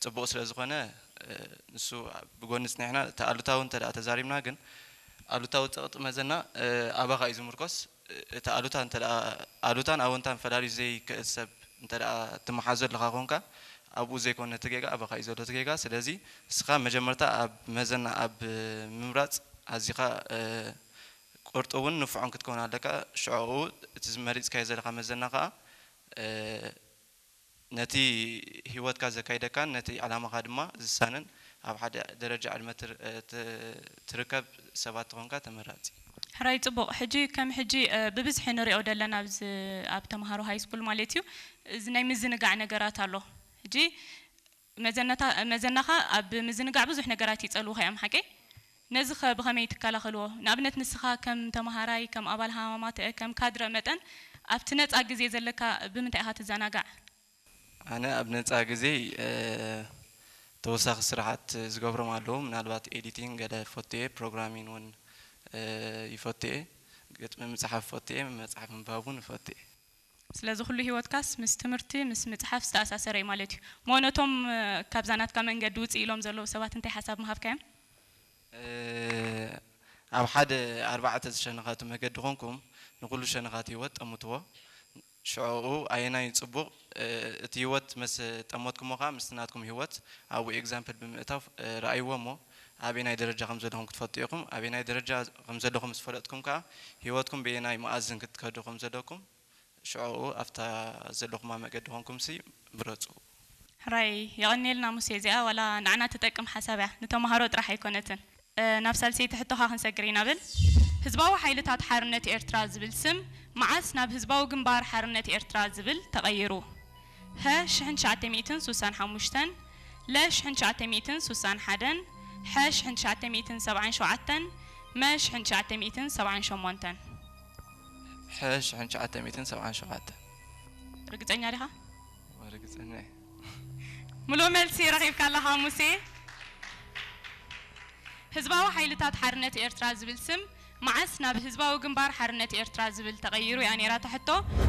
ጽቡቕ ስለ ዝኾነ ንሱ ብጎንስ ንሕና ተኣሉታው እንተ ተዛሪብና ግን ኣሉታው ጥቕጥ መዘና ኣባኻ እዩ ዝምርኮስ እቲ ኣሉታ እንተ ኣሉታን ኣወንታን ፈላልዩ ዘይክእሰብ እንተ ትመሓዘ ለኻ ኮንካ ኣብኡ ዘይኮነ ትጌጋ ኣባኻ እዩ ዘሎ ትጌጋ ስለዚ እስኻ መጀመርታ ኣብ መዘና ኣብ ምምራጽ ኣዚኻ ቁርጡውን ንፍዖን ክትኮን ኣለካ ሽዑኡ እቲ ዝመሪጽካዮ ዘለኻ መዘና ከዓ ነቲ ህይወትካ ዘካይደካን ነቲ ዓላማኻ ድማ ዝሳንን ኣብ ሓደ ደረጃ ዕድመ ትርከብ ሰባት ኮንካ ተመራጺ ሕራይ ጽቡቕ ሕጂ ከም ሕጂ ብብዝሒ ንሪኦ ዘለና ኣብ ተምሃሮ ሃይ ስኩል ማለት እዩ እዚ ናይ ምዝንጋዕ ነገራት ኣሎ ሕጂ መዘናኻ ኣብ ምዝንጋዕ ብዙሕ ነገራት ይጸልውኻ እዮም ሓቂ ነዚ ብኸመይ ትከላኸልዎ ንኣብነት ንስኻ ከም ተምሃራይ ከም ኣባል ሃማማት ከም ካድረ መጠን ኣብቲ ነፃ ግዜ ዘለካ ብምንታይ ኢኻ ትዘናጋዕ ኣነ ኣብ ነፃ ግዜ ተወሳኺ ስራሓት ዝገብሮም ኣለዉ ምናልባት ኤዲቲንግ ገለ ፎቶየ ፕሮግራሚንግ እውን ይፎቶየ ገጥሚ መፅሓፍ ፎቶየ መፅሓፍ ምንባብ እውን ይፎቶየ ስለዚ ኩሉ ህይወትካስ ምስ ትምህርቲ ምስ መፅሓፍ ዝተኣሳሰረ እዩ ማለት እዩ ሞኖቶም ካብ ዛናትካ መንገዲ ውፅእ ኢሎም ዘለዉ ሰባት እንታይ ሓሳብ ምሃብካዮም ኣብ ሓደ 4 ሸነኻት መገዲ ኮንኩም ንኩሉ ሸነኻት ህይወት ጠምትዎ ሽዑኡ ኣየናይ ጽቡቕ እቲ ህይወት ምስ ጠሞትኩም ሞኻ ምስ ናትኩም ህይወት ኣብኡ ኤግዛምፕል ብምእታው ረኣይዎሞ ኣበየናይ ደረጃ ከም ዘለኹም ክትፈልጡ ኢኹም ኣበየናይ ደረጃ ከም ዘለኹም ምስ ፈለጥኩም ከዓ ህይወትኩም በየናይ መኣዝን ክትከዱ ከም ዘለኩም ሽዑኡ ኣፍታ ዘለኹም መገዲ ኮንኩምሲ ምረፁ ሕራይ የቐኒልና ሙሴ እዚኣ ዋላ ንዓና ትጠቅም ሓሳብ እያ ንተምሃሮ ጥራሕ ኣይኮነትን ናብ ሳልሰይቲ ሕቶኻ ክንሰግር ኢና ብል ህዝባዊ ሓይልታት ሓርነት ኤርትራ ዝብል ስም መዓስ ናብ ህዝባዊ ግንባር ሓርነት ኤርትራ ዝብል ተቐይሩ ሀ 1965 ለ 1961 ሐ 1977 መ 1978 ሐ 1977 ርግፀኛ ዲኻ ርግፀኛ ሙሉእ መልሲ ረኺብካ ኣለኻ ሙሴ ህዝባዊ ሓይልታት ሓርነት ኤርትራ ዝብል ስም መዓስ ናብ ህዝባዊ ግንባር ሓርነት ኤርትራ ዝብል ተቐይሩ ያ ነራ ተሕቶ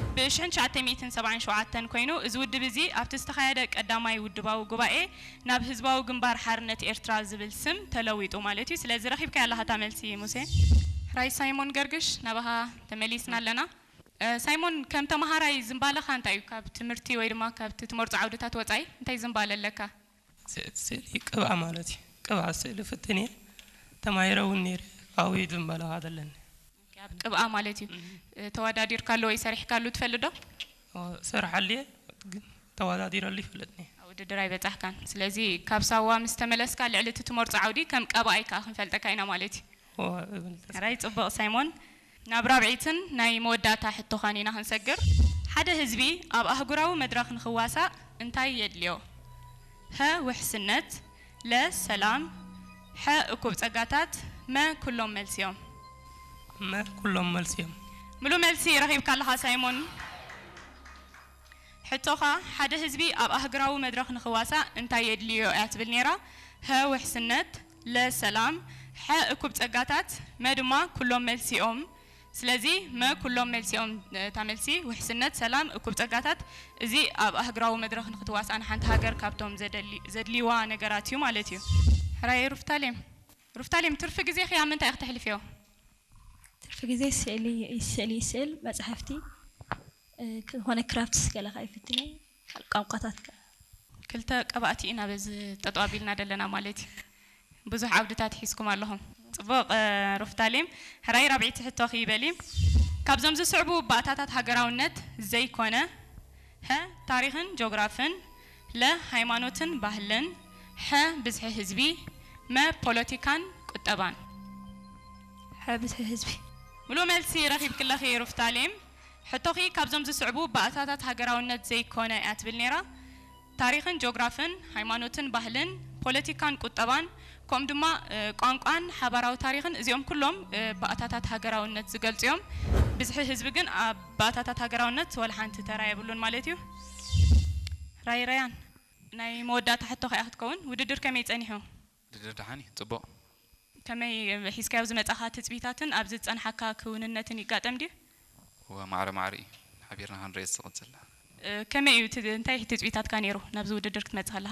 ብ1977 ኮይኑ እዚ ውድብ እዚ ኣብቲ ዝተኻየደ ቀዳማይ ውድባዊ ጉባኤ ናብ ህዝባዊ ግንባር ሓርነት ኤርትራ ዝብል ስም ተለዊጡ ማለት እዩ ስለዚ ረኺብካ ኣለኻ እታ መልሲ ሙሴ ሕራይ ሳይሞን ገርግሽ ናባኻ ተመሊስና ኣለና ሳይሞን ከም ተምሃራይ ዝምባለኻ እንታይ እዩ ካብ ትምህርቲ ወይ ድማ ካብቲ ትመርፆ ዓውድታት ወፃኢ እንታይ ዝምባለ ኣለካ ስእሊ ቅብኣ ማለት እዩ ቅብኣ ስእሊ ፍትኔ ተማሂረውን ነይረ ኣውይ ዝምባለኻ ዘለኒ ካብ ቅብኣ ማለት እዩ ተወዳዲርካሉ ወይ ሰሪሕካሉ ትፈልጥ ዶ ሰርሓልየ ግን ተወዳዲረሉ ይፍለጥኒ ውድድር ኣይበፃሕካን ስለዚ ካብ ሳዋ ምስ ተመለስካ ልዕሊ እቲ ትመርፆ ዓውዲ ከም ቀባኣይ ከዓ ክንፈልጠካ ኢና ማለት እዩ ሕራይ ጽቡቕ ሳይሞን ናብ ራብዒትን ናይ መወዳእታ ሕቶኻን ኢና ክንሰግር ሓደ ህዝቢ ኣብ ኣህጉራዊ መድረኽ ንኽዋሳእ እንታይ የድልዮ ሀ ውሕስነት ለ ሰላም ሐ እኩብ ጸጋታት መ ኩሎም መልሲዮም ኩሎም መልሲዮም ሙሉእ መልሲ ረኺብካ ኣለኻ ሳይሞን ሕቶኻ ሓደ ህዝቢ ኣብ ኣህጉራዊ መድረኽ ንኽዋሳእ እንታይ የድልዮ እያ ትብል ነይራ ሀ ውሕስነት ለ ሰላም ሐ እኩብ ጸጋታት መ ድማ ኩሎም መልሲኦም ስለዚ መ ኩሎም መልሲኦም እታ መልሲ ውሕስነት ሰላም እኩብ ጸጋታት እዚ ኣብ ኣህጉራዊ መድረኽ ንኽትዋሳእ ንሓንቲ ሃገር ካብቶም ዘድልይዋ ነገራት እዩ ማለት እዩ ሕራይ ሩፍታሌም ትርፊ ግዜ ኸ ኣብ ምንታይ ክትሕልፍዮ ትርፊ ግዜ ስእሊ መፅሓፍቲ ክኾነ ክራፍትስ ገለ ኸ ይፍትነ ቋንቋታት ክልተ ቀባእቲ ኢና በዚ ጠጠው ኣቢልና ዘለና ማለት እዩ ብዙሕ ዓውድታት ሒዝኩም ኣለኹም ጽቡቕ ሩፍታሌም ሕራይ ራብዒቲ ሕቶ ኺበሊ ካብዞም ዝስዕቡ ባእታታት ሃገራውነት ዘይኮነ ሀ ታሪኽን ጂኦግራፍን ለ ሃይማኖትን ባህልን ሐ ብዝሒ ህዝቢ መ ፖለቲካን ቁጠባን ሐ ብዝሒ ህዝቢ ሙሉእ መልሲ ረኺብክለኺ ሩፍታሌም ሕቶኺ ካብዞም ዝስዕቡ ባእታታት ሃገራውነት ዘይኮነ እያ ትብል ነይራ ታሪኽን ጂኦግራፍን ሃይማኖትን ባህልን ፖለቲካን ቁጠባን ከም ድማ ቋንቋን ሓባራዊ ታሪኽን እዚኦም ኩሎም ባእታታት ሃገራውነት ዝገልጹ እዮም ብዝሒ ህዝቢ ግን ኣብ ባእታታት ሃገራውነት ወላ ሓንቲ ተራ የብሉን ማለት እዩ ራያን ናይ መወዳእታ ሕቶ ኸ ክትከውን ውድድር ከመይ ጸኒሑ ውድድር ደሓኒ ጽቡቕ ከመይ ሒዝካዮ ዝመጻኻ ትፅቢታትን ኣብዚ ዝጸንሓካ ክውንነትን ይጋጠም ድዩ ወማዕረ ሓቢርና ክንሪኦ ዝቕፅል ከመይ እዩ እንታይ ትፅቢታትካ ነይሩ ናብዚ ውድድር ክትመጽእ ኣለኻ